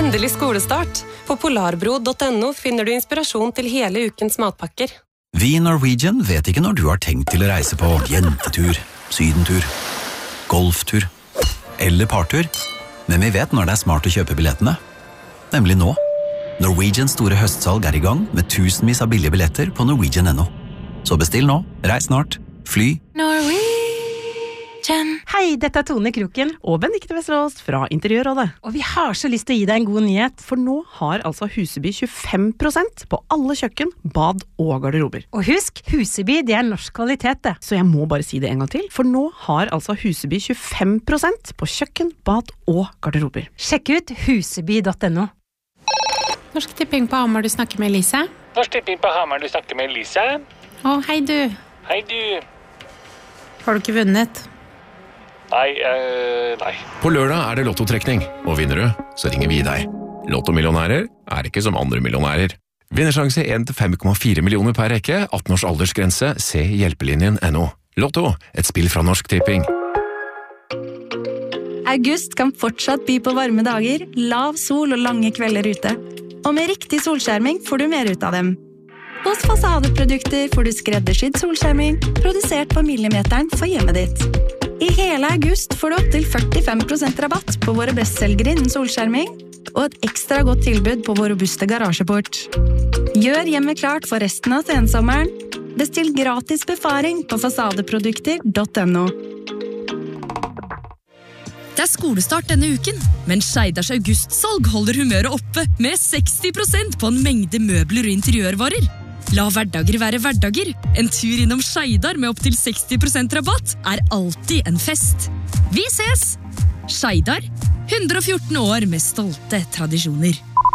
Endelig skolestart. På polarbro.no finner du inspirasjon til hele ukens matpakker. Vi i Norwegian vet ikke når du har tenkt til å reise på jentetur, sydentur, golftur eller partur, men vi vet når det er smart å kjøpe billettene. Nemlig nå. Norwegians store høstsalg er i gang med tusenvis av billige billetter på Norwegian.no. Så bestill nå, reis snart, fly. Hei, dette er Tone Kroken og Benedikte Vesterås fra Interiørrådet. Og vi har så lyst til å gi deg en god nyhet, for nå har altså Huseby 25% på alle kjøkken, bad og garderober. Og husk, Huseby, det er norsk kvalitet det. Så jeg må bare si det en gang til, for nå har altså Huseby 25% på kjøkken, bad og garderober. Sjekk ut huseby.no. Norsk Tipping på Hamar, du snakker med Elise. Norsk Tipping på Hamar, du snakker med Elise. Hei du. Hei du. Har du ikke vunnet? Nei. På lørdag er det lottotrekning, og vinner du, så ringer vi deg. Lottomillionærer er ikke som andre millionærer. Vinnersjanse 1-5,4 millioner per rekke, 18 års aldersgrense, se hjelpelinjen.no. Lotto, et spill fra Norsk Tipping. August kan fortsatt by på varme dager, lav sol og lange kvelder ute. Og med riktig solskjerming får du mer ut av dem. Hos Fasadeprodukter får du skreddersydd solskjerming, produsert på millimeteren for hjemmet ditt. I hele august får du opp til 45% rabatt på våre bestselgere innen solskjerming, og et ekstra godt tilbud på vår robuste garasjeport. Gjør hjemmet klart for resten av sensommeren. Bestill gratis befaring på fasadeprodukter.no. Det er skolestart denne uken, men Skeidars augustsalg holder humøret oppe med 60% på en mengde møbler og interiørvarer. La hverdager være hverdager. En tur innom Skeidar med opp til 60% rabatt er alltid en fest. Vi ses! Skeidar, 114 år med stolte tradisjoner.